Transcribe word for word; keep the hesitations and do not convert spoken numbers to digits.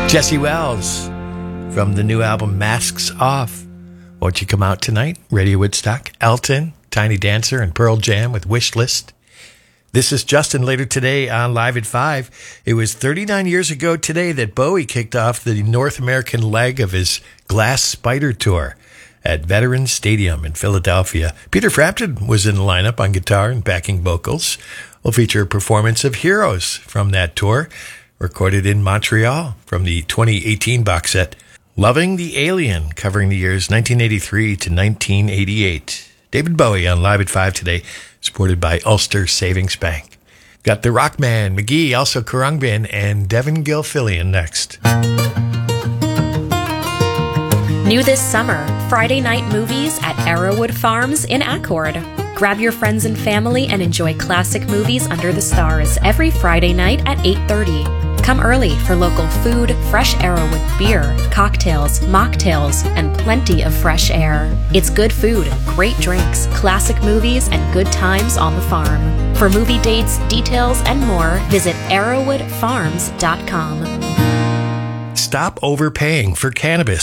Jesse Wells from the new album Masks Off. Won't You Come Out Tonight? Radio Woodstock, Elton, Tiny Dancer, and Pearl Jam with Wish List. This is Justin later today on Live at five. It was thirty-nine years ago today that Bowie kicked off the North American leg of his Glass Spider Tour at Veterans Stadium in Philadelphia. Peter Frampton was in the lineup on guitar and backing vocals. We'll feature a performance of Heroes from that tour, recorded in Montreal from the twenty eighteen box set, Loving the Alien, covering the years nineteen eighty-three to nineteen eighty-eight. David Bowie on Live at five today, supported by Ulster Savings Bank. Got the Rockman, McGee, also Khruangbin, and Devin Gilfillian next. New this summer, Friday night movies at Arrowwood Farms in Accord. Grab your friends and family and enjoy classic movies under the stars every Friday night at eight thirty. Come early for local food, fresh Arrowwood beer, cocktails, mocktails, and plenty of fresh air. It's good food, great drinks, classic movies, and good times on the farm. For movie dates, details, and more, visit arrowwood farms dot com. Stop overpaying for cannabis.